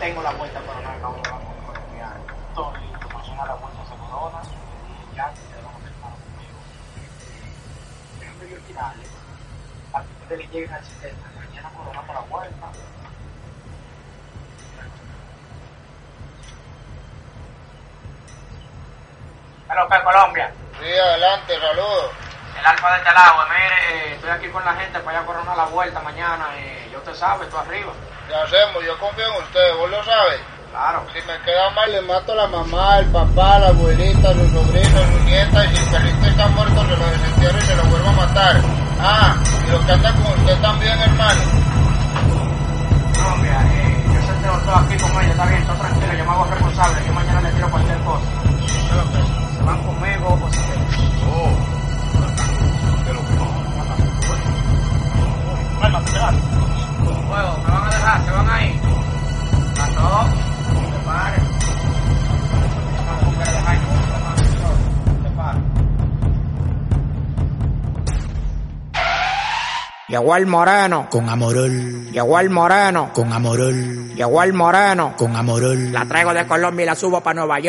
tengo la vuelta para una causa colombiana. Todo listo, mañana la vuelta se corona y ya te van a firmar conmigo. Déjame yo tirarle. Para que ustedes le lleguen al sistema. Mañana corona para la vuelta. Hello, ¿qué Colombia? Sí, adelante, saludos. El Alfa de Telagua, mire, estoy aquí con la gente para allá coronar la vuelta mañana. Ya usted sabe, tú arriba. ¿Qué hacemos? Yo confío en usted, ¿vos lo sabes? Claro. Si me queda mal, le mato a la mamá, el papá, la abuelita, los sobrinos, sus nietas, y si el perrito está muerto, se lo desentierro y se lo vuelvo a matar. Ah, y lo que anda con usted también, hermano. Colombia, yo senteo todo aquí con ella, está bien, todo tranquilo, yo me hago responsable, yo mañana le tiro cualquier cosa. ¿Se van conmigo o se quedan? Fuego, me van a dejar, se van ahí. Pasó, se paren. No quiere dejar, se paren. Llegó el moreno con Amorol, llegó el moreno con Amorol, llegó el moreno con Amorol. La traigo de Colombia y la subo para Nueva York.